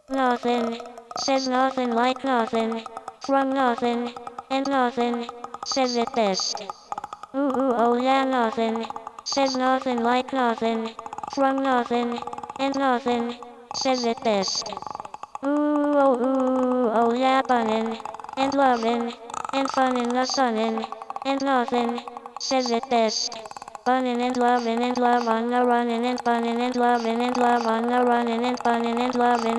Nothing, says nothing like nothing, from nothing, and nothing, says it best. Ooh, ooh, oh yeah, nothing, says nothing like nothing, from nothing, and nothing, says it best. Ooh, oh yeah, bunnin', and lovin', and fun in the sunnin', and nothing, says it best. Bunnin' and lovin' and love on the runnin' and bunnin' and lovin' and love on the runnin' and bunnin' and lovin'.